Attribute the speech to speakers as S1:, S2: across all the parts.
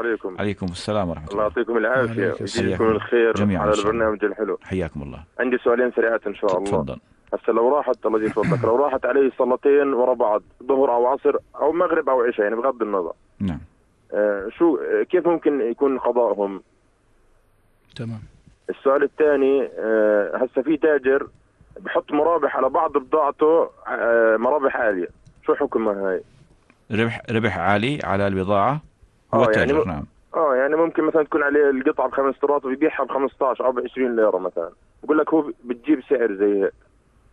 S1: عليكم.
S2: عليكم السلام ورحمة
S1: الله
S2: الله.
S1: يعطيكم العافية ويجزيكم الخير
S2: جميعا
S1: على
S2: إن شاء الله.
S1: البرنامج الحلو.
S2: حياكم الله.
S1: عندي سؤالين سريعات إن شاء الله.
S2: تفضل.
S1: هسه لو راحت الله يجزيك فضلك، لو راحت علي صلاتين ورا بعض، ظهر أو عصر أو مغرب أو عشاء، يعني بغض النظر.
S2: نعم.
S1: كيف ممكن يكون قضائهم؟
S3: تمام.
S1: السؤال الثاني، هسه في تاجر بحط مرابح على بعض بضاعته، مرابح عالية، شو حكمها هاي؟
S2: ربح عالي على البضاعة. هو تاجر.
S1: يعني
S2: نعم.
S1: يعني ممكن مثلا تكون عليه القطعة ب5 ويبيعها ب15 أو ب20 ليرة مثلا، بقول لك هو بتجيب سعر زي هيك.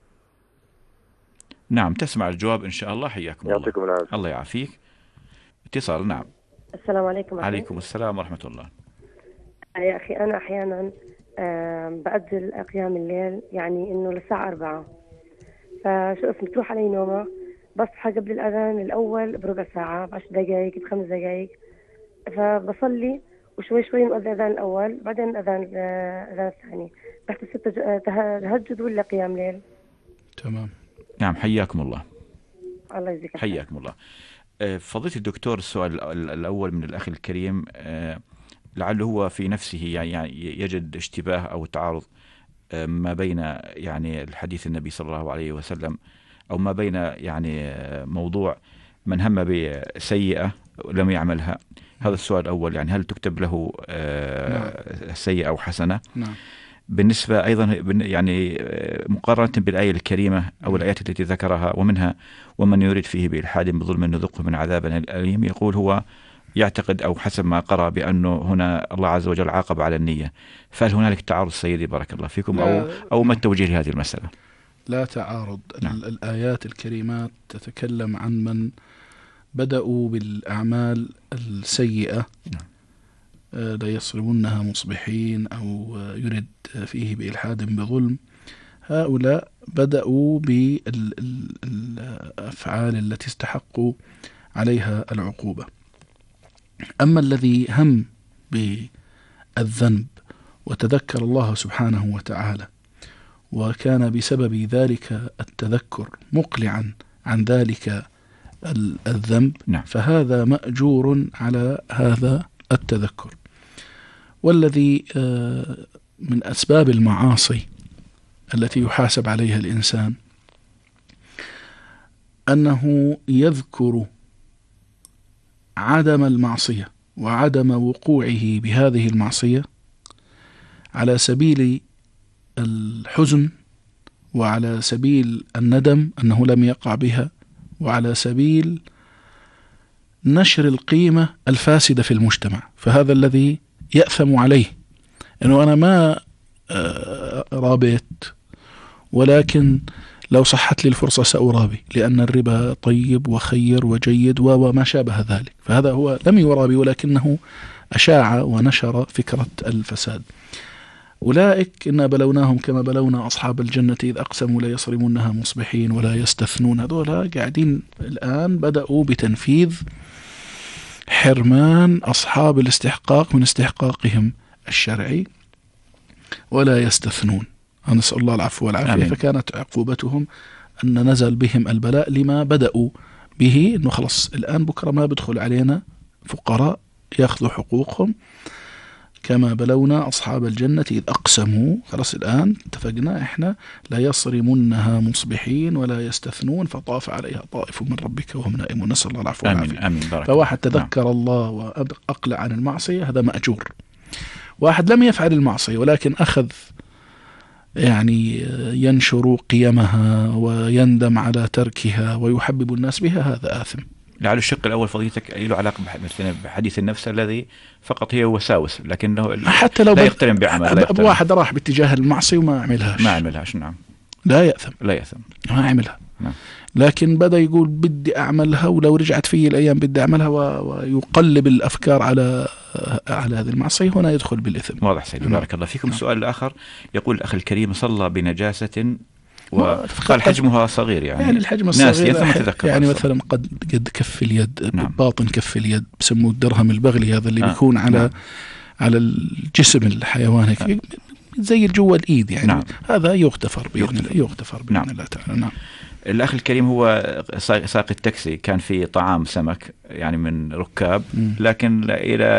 S2: نعم، تسمع الجواب إن شاء الله. حياكم الله.
S1: يعطيكم العافية.
S2: الله يعافيك. اتصال. نعم.
S4: السلام عليكم.
S2: عليكم السلام ورحمة الله.
S4: يا أخي أنا أحيانا بأجل قيام الليل، يعني إنه للساعة 4، فشو اسمه تروح علي نومة، بصحى قبل الأذان الأول بربع ساعة، ب10 دقائق، ب5 دقائق، فبصلي وشوي شوي نؤذن الأذان الأول، بعدين الأذان الثاني. تحت 6 تهجد ولا قيام ليل؟
S3: تمام.
S2: نعم، حياكم الله.
S4: الله يجزيك.
S2: حياكم الله. فضيلة الدكتور، السؤال الأول من الأخ الكريم لعله هو في نفسه يعني يجد اشتباه أو تعارض ما بين يعني الحديث النبي صلى الله عليه وسلم، أو ما بين يعني موضوع من هم بسيئة لم يعملها. هذا السؤال الأول، يعني هل تكتب له سيئة أو حسنة؟
S3: نعم.
S2: بالنسبة أيضا يعني مقارنة بالآية الكريمة أو الآيات التي ذكرها، ومنها ومن يريد فيه بإلحاد بظلم نذقه من عذاب أليم، يقول هو يعتقد أو حسب ما قرأ بأنه هنا الله عز وجل عاقب على النية. فهل هنالك تعارض سيدي بارك الله فيكم أو ما التوجيه لهذه المسألة؟
S3: لا تعارض.
S2: نعم.
S3: الآيات الكريمات تتكلم عن من بدأوا بالأعمال السيئة، لا يصرمونها مصبحين أو يرد فيه بإلحاد بظلم. هؤلاء بدأوا بالأفعال التي استحقوا عليها العقوبة. أما الذي هم بالذنب وتذكر الله سبحانه وتعالى، وكان بسبب ذلك التذكر مقلعا عن ذلك الذنب،
S2: نعم.
S3: فهذا مأجور على هذا التذكر. والذي من أسباب المعاصي التي يحاسب عليها الإنسان أنه يذكر عدم المعصية وعدم وقوعه بهذه المعصية على سبيل الحزن، وعلى سبيل الندم أنه لم يقع بها، وعلى سبيل نشر القيمة الفاسدة في المجتمع. فهذا الذي يأثم عليه، أنه أنا ما رابيت، ولكن لو صحت لي الفرصة سأرابي، لأن الربا طيب وخير وجيد وما شابه ذلك. فهذا هو لم يرابي، ولكنه أشاع ونشر فكرة الفساد. أولئك إنا بلوناهم كما بلونا أصحاب الجنة إذ أقسموا لا يصرمونها مصبحين ولا يستثنون. هذولا قاعدين الآن بدأوا بتنفيذ حرمان أصحاب الاستحقاق من استحقاقهم الشرعي ولا يستثنون. نسأل الله العفو والعافية.
S2: آمين.
S3: فكانت عقوبتهم أن نزل بهم البلاء لما بدأوا به، أنه خلص الآن بكرة ما بدخل علينا فقراء يأخذوا حقوقهم كما بلونا أصحاب الجنة إذ أقسموا. خلص الآن اتفقنا إحنا لا يصرمنها مصبحين ولا يستثنون فطاف عليها طائف من ربك وهم نائمون. نسأل الله العفو والعافية.
S2: آمين.
S3: فواحد تذكر الله وأقلع عن المعصية، هذا مأجور. واحد لم يفعل المعصية ولكن أخذ يعني ينشر قيمها ويندم على تركها ويحبب الناس بها، هذا آثم.
S2: لعل الشق الأول فضيلتك له علاقة بحديث النفس الذي فقط هي وساوس، لكنه
S3: حتى لو
S2: لا يقترن بعمل.
S3: واحد راح باتجاه المعصية وما عملهاش
S2: نعم،
S3: لا يأثم ما عملها.
S2: نعم.
S3: لكن بدأ يقول بدي أعملها، ولو رجعت في الأيام بدي أعملها، ويقلب الأفكار على هذه المعصية، هنا يدخل بالإثم.
S2: واضح سيدي. بارك الله فيكم. السؤال الآخر يقول الأخ الكريم صلى بنجاسة وقال حجمها صغير، يعني
S3: الحجم الصغير يعني مثلا قد كف اليد.
S2: نعم.
S3: باطن كف اليد بسموه الدرهم البغلي، هذا اللي بيكون على الجسم الحيوان هيك زي جوا الإيد يعني. نعم. هذا يغتفر بإذن الله تعالى. نعم.
S2: الأخ الكريم هو ساق التاكسي، كان في طعام سمك يعني من ركاب، لكن إلى